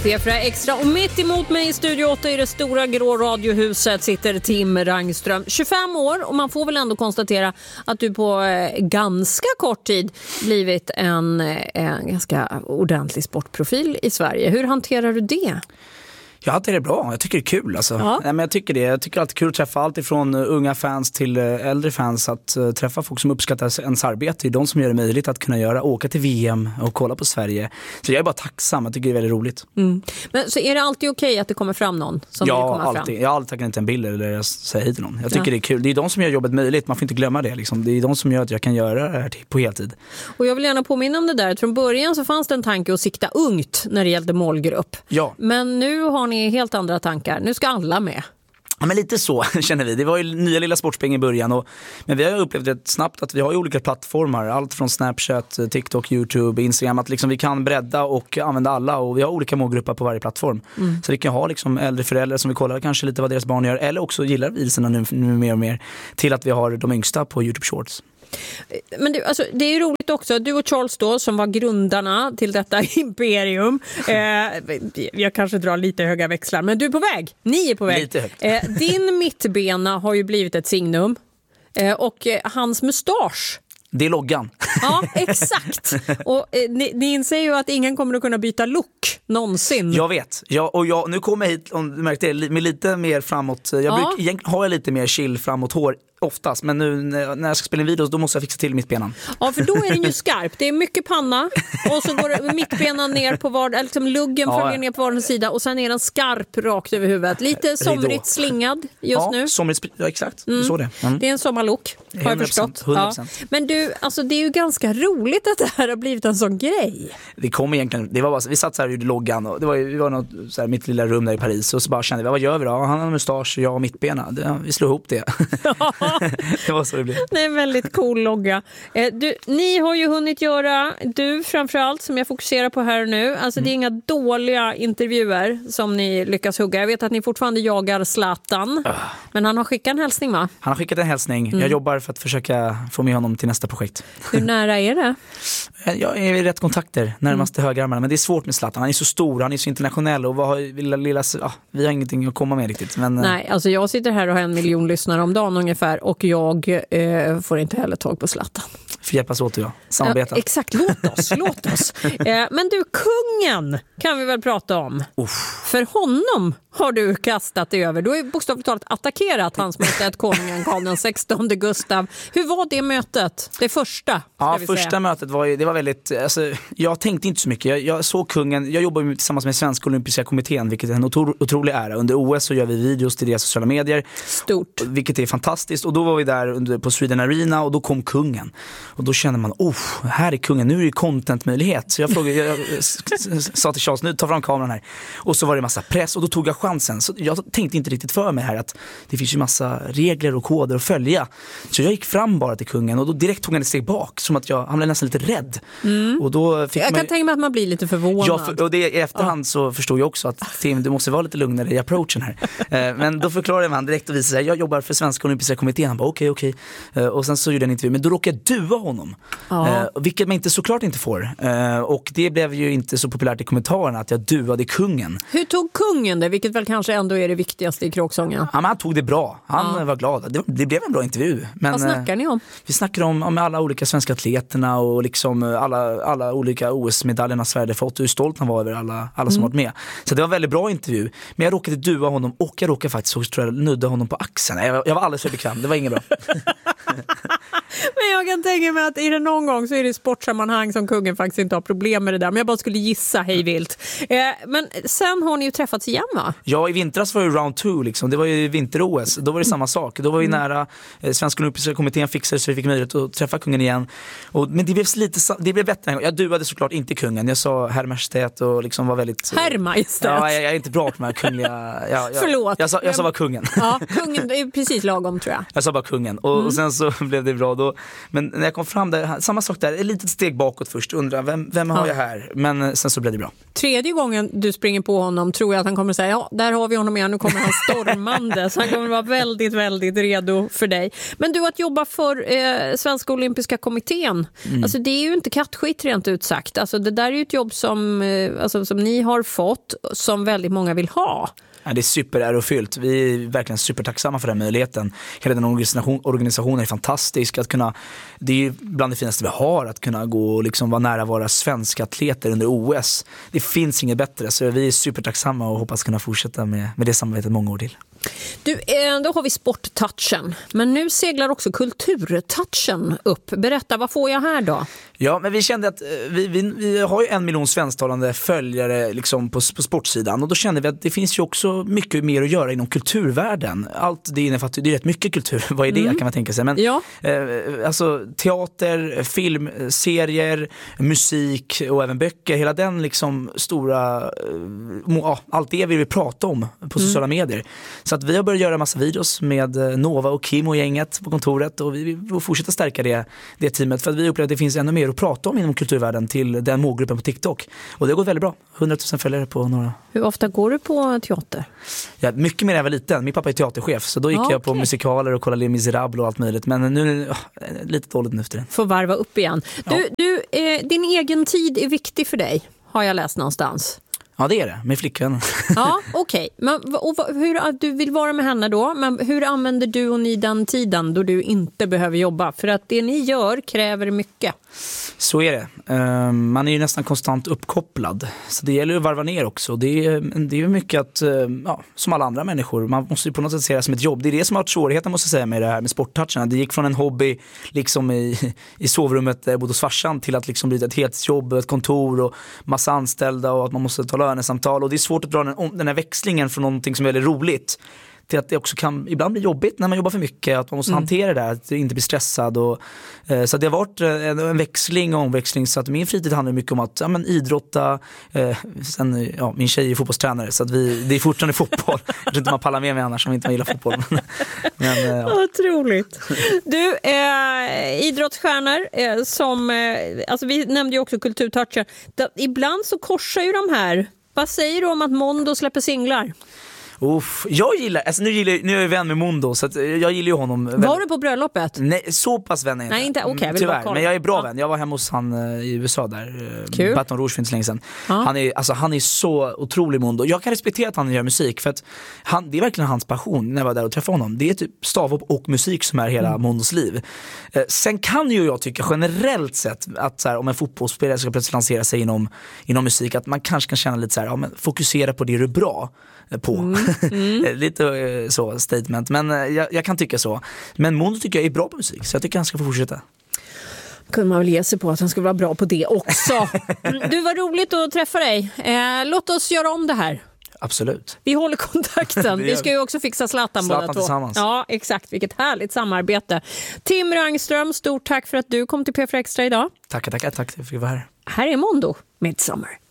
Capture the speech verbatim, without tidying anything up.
P fyra Extra och mitt emot mig i Studio åtta i det stora grå radiohuset sitter Tim Rangström, tjugofem år, och man får väl ändå konstatera att du på eh, ganska kort tid blivit en, en ganska ordentlig sportprofil i Sverige. Hur hanterar du det? Jag hanterar det bra, jag tycker det är kul alltså. Ja. Nej, men jag tycker det, jag tycker alltid kul att träffa allt ifrån unga fans till äldre fans, att uh, träffa folk som uppskattar ens arbete. Det är de som gör det möjligt att kunna göra, åka till V M och kolla på Sverige. Så jag är bara tacksam, jag tycker det är väldigt roligt. Mm. Men så är det alltid okej att det kommer fram någon som ja, vill komma alltid. fram? Jag har alltid tagit inte en bild eller jag säger hej till någon. Jag tycker Ja. det är kul, det är de som gör jobbet möjligt, man får inte glömma det liksom. Det är de som gör att jag kan göra det här på heltid. Och jag vill gärna påminna om det där, från början så fanns det en tanke att sikta ungt när det gällde målgrupp. Ja. Men nu har ni helt andra tankar. Nu ska alla med. Ja, men lite så känner vi. Det var ju nya lilla Sportspeng i början. Och, men vi har upplevt rätt snabbt att vi har ju olika plattformar. Allt från Snapchat, TikTok, YouTube, Instagram. Att liksom vi kan bredda och använda alla. Och vi har olika målgrupper på varje plattform. Mm. Så vi kan ha liksom äldre föräldrar som vi kollar kanske lite vad deras barn gör. Eller också gillar videorna nu, nu mer och mer. Till att vi har de yngsta på YouTube Shorts. Men du, alltså, det är ju roligt också, du och Charles då, som var grundarna till detta imperium, eh, jag kanske drar lite höga växlar, men du är på väg, ni är på väg. Lite högt. Eh, din mittbena har ju blivit ett signum, eh, och eh, hans mustasch. Det är loggan. Ja, exakt. Och eh, ni, ni inser ju att ingen kommer att kunna byta look någonsin. Jag vet. Jag, och jag, nu kommer jag hit, om du märkte det, med lite mer framåt. Jag Ja. bruk, egentligen har jag lite mer chill framåt hår oftast, men nu när jag ska spela en video då måste jag fixa till mittbenan. Ja, för då är den ju skarp. Det är mycket panna och så går mittbenan ner på var, eller liksom luggen Ja. följer ner på var sida och sen är den skarp rakt över huvudet. Lite somrigt slingad just ja, nu. Somrigt, ja, exakt. Mm. Så det. Mm. Det är en sommarlook, har jag förstått. hundra procent. Ja. Men du, alltså det är ju ganska roligt att det här har blivit en sån grej. Det kom egentligen, det var bara, vi satt så här i loggan och det var, vi var något, så här, mitt lilla rum där i Paris och så bara kände vi, vad gör vi då? Han har en mustasch och jag har mittbena. Det, vi slår ihop det. Det var så det blev. Det är en väldigt cool logga. Eh, du, ni har ju hunnit göra, du framförallt som jag fokuserar på här och nu, alltså mm. det är inga dåliga intervjuer som ni lyckas hugga. Jag vet att ni fortfarande jagar Zlatan, uh. men han har skickat en hälsning, va? Han har skickat en hälsning. Mm. Jag jobbar för att försöka få med honom till nästa projekt. Hur nära är det? Jag är i rätt kontakter, närmaste mm. högerarmarna, men det är svårt med Zlatan. Han är så stor, han är så internationell och vad har, lilla, lilla, ah, vi har ingenting att komma med riktigt. Men, nej, alltså jag sitter här och har en miljon lyssnare om dagen ungefär och jag eh, får inte heller tag på Zlatan. För hjälpas åt, ja. Samarbeta. Ja, exakt, låt oss, låt oss. Eh, men du, kungen kan vi väl prata om. Uff. För honom har du kastat dig över. Du har ju bokstavligt talat attackerat hans mötet, konungen Karl den sextonde Gustav. Hur var det mötet? Det första? Ja, första säga. mötet var ju, det var väldigt, alltså, jag tänkte inte så mycket. Jag, jag såg kungen, jag jobbar tillsammans med Svenska Olympiska Kommittén, vilket är en otro, otrolig ära. Under O S så gör vi videos till deras sociala medier. Stort. Vilket är fantastiskt. Och då var vi där under, på Sweden Arena och då kom kungen. Och då känner man, oh, här är kungen, nu är det contentmöjlighet. Så jag frågade, jag, jag sa till Charles, nu ta fram kameran här. Och så var det massa press och då tog jag chansen. Så jag tänkte inte riktigt för mig här att det finns ju massa regler och koder att följa. Så jag gick fram bara till kungen och då direkt tog han ett steg bak. Som att jag, han blev nästan lite rädd. Mm. Och då fick jag man, kan tänka mig att man blir lite förvånad. Ja, för, och det, i efterhand ja. så förstod jag också att Tim, du måste vara lite lugnare i approachen här. Men då förklarade man direkt och visade sig, jag jobbar för Svenska Olympiska Kommittén. Han bara okej, okay, okej. Okay. Och sen så gjorde jag en intervju, men då råkade jag dua honom. Ja. Vilket man inte såklart inte får. Och det blev ju inte så populärt i kommentarerna att jag duade kungen. Hur tog kungen det? Vilket väl kanske ändå är det viktigaste i kråksången. Ja, men han tog det bra. Han ja. var glad. Det, det blev en bra intervju. Men, vad snackar ni om? Vi snackar om, om alla olika svenska atleterna och liksom alla, alla olika O S-medaljerna Sverige fått. Hur stolt han var över alla, alla som mm. varit med. Så det var en väldigt bra intervju. Men jag råkade dua honom och jag råkade faktiskt så tror jag nudda honom på axeln. Jag, jag var alldeles för bekväm. Det var inget bra. Men jag kan tänka mig att är det någon gång så är det i sportsammanhang som kungen faktiskt inte har problem med det där. Men jag bara skulle gissa hej vilt. Eh, men sen har ni ju träffats igen, va? Ja, i vintras var det round two liksom. Det var ju vinter-O S. Då var det samma sak. Då var vi mm. nära. Eh, Svenska Olympiska Kommittén fixade så vi fick möjlighet att träffa kungen igen. Och, men det blev lite, det blev bättre. Jag duade såklart inte kungen. Jag sa herr majestät och liksom var väldigt... Herr majestät? Ja, jag, jag är inte bra på de här kungliga... Jag, jag, Förlåt. Jag sa, jag sa bara kungen. Ja, kungen är precis lagom tror jag. Jag sa bara kungen. Och, mm. och sen så blev det bra. då, men när jag kom fram där, samma sak där, ett litet steg bakåt först, undrar vem, vem har Ja. jag här? Men sen så blev det bra. Tredje gången du springer på honom tror jag att han kommer säga, ja, där har vi honom igen, nu kommer han stormande. Så han kommer vara väldigt, väldigt redo för dig. Men du, att jobba för eh, Svenska Olympiska kommittén, mm. alltså det är ju inte kattskit rent ut sagt. Alltså det där är ju ett jobb som, eh, alltså, som ni har fått, som väldigt många vill ha. Ja, det är superärofyllt. Vi är verkligen supertacksamma för den möjligheten. Hela den organisation, organisationen är fantastisk. Att kunna, det är ju bland det finaste vi har, att kunna gå och liksom vara nära våra svenska atleter under O S. Det finns inget bättre, så vi är supertacksamma och hoppas kunna fortsätta med, med det samarbetet många år till. Du, då har vi sporttouchen, men nu seglar också kulturtouchen upp. Berätta, vad får jag här då? Ja, men vi kände att vi, vi, vi har ju en miljon svensktalande följare liksom på, på sportsidan, och då kände vi att det finns ju också mycket mer att göra inom kulturvärlden. Allt det innefattar, det är rätt mycket kultur, vad är det mm. kan man tänka sig. Men ja. eh, alltså teater, film, serier, musik och även böcker, hela den liksom stora, eh, ja, allt det vill vi prata om på sociala mm. medier. Så att vi har börjat göra en massa videos med Nova och Kim och gänget på kontoret, och vi vill fortsätta stärka det, det teamet, för att vi upplever att det finns ännu mer att prata om inom kulturvärlden till den målgruppen på TikTok. Och det går väldigt bra. hundratusen följare på några. Hur ofta går du på teater? Ja, mycket mer än jag var liten. Min pappa är teaterchef, så då gick ah, jag på okay. musikaler och kollade Les Misérables och allt möjligt. Men nu är det lite dåligt nu för det. Får varva upp igen. Du, ja. du, eh, din egen tid är viktig för dig, har jag läst någonstans. Ja, det är det. Med flickvän. Ja, okej. Okay. Och hur, du vill vara med henne då, men hur använder du och ni den tiden då du inte behöver jobba? För att det ni gör kräver mycket. Så är det. Um, man är ju nästan konstant uppkopplad. Så det gäller att varva ner också. Det är, det är ju mycket att, uh, ja, som alla andra människor, man måste ju på något sätt se det som ett jobb. Det är det som har varit svårigheten, måste jag säga, med det här med sporttoucherna. Det gick från en hobby liksom i, i sovrummet där jag bodde hos farsan till att liksom bli ett heltidsjobb, ett kontor och massa anställda, och att man måste ta lönesamtal. Och det är svårt att dra den, den här växlingen från någonting som är väldigt roligt till att det också kan ibland bli jobbigt när man jobbar för mycket, att man måste mm. hantera det där, att inte bli stressad. Och, eh, så det har varit en, en växling och omväxling, så att min fritid handlar mycket om att ja, men, idrotta. Eh, sen, ja, min tjej är fotbollstränare, så att vi, det är fortfarande fotboll. Jag tror inte man pallar med mig annars om inte man gillar fotboll. Men, eh, ja. Otroligt. Du, eh, idrottsstjärnor eh, som, eh, alltså vi nämnde ju också kulturtoucher. Ibland så korsar ju de här. Vad säger du om att Mondo släpper singlar? Uff, jag gillar, alltså nu, gillar, nu är jag vän med Mondo, så att jag gillar ju honom. Var väldigt... du på bröllopet? Nej, så pass vän är jag inte. Nej, inte, okej, okay, tyvärr, men jag är bra ja. vän. Jag var hemma hos han uh, i U S A där, uh, Baton Rouge finns länge sedan. Ja. Han är, alltså, han är så otrolig Mondo. Jag kan respektera att han gör musik, för att han, det är verkligen hans passion när jag var där och träffade honom. Det är typ stavhopp och musik som är hela mm. Mondos liv. Uh, sen kan ju jag tycka generellt sett att så här, om en fotbollsspelare ska plötsligt lansera sig inom, inom musik, att man kanske kan känna lite så här, ja, men fokusera på det du är bra på. Mm. Mm. Lite så statement, men jag, jag kan tycka så. Men Mondo tycker jag är bra på musik, så jag tycker han ska få fortsätta. Kunde man väl ge sig på att han skulle vara bra på det också. Du, var roligt att träffa dig. Eh, låt oss göra om det här. Absolut. Vi håller kontakten. Vi ska ju också fixa Zlatan, Zlatan båda tillsammans. två. Ja, exakt. Vilket härligt samarbete. Tim Rangström, stort tack för att du kom till P fyra Extra idag. Tackar, tackar. Tack för att jag fick vara här. Här är Mondo, Midsummer.